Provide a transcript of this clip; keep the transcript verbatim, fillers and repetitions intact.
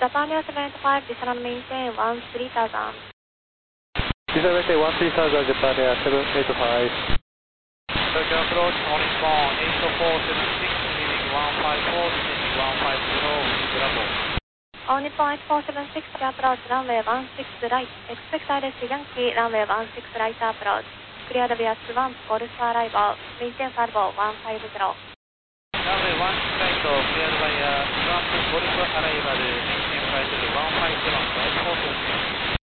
Japan Air seventy-five, descend maintain one three thousand. Descend maintain one three thousand, Japan Air seven eighty-five. Tokyo approach, on Nippon eight four seven six, leaving one five four, descending one five zero, Bravo. On Nippon eight four seven six, approach runway one six right. Expect I R S Yankee, runway one six right approach. Cleared via one, Golf arrival, maintain Farbo one five zero. Runway one six right, cleared via Trump Golf arrival, maintain Farbo one five zero, right four seven.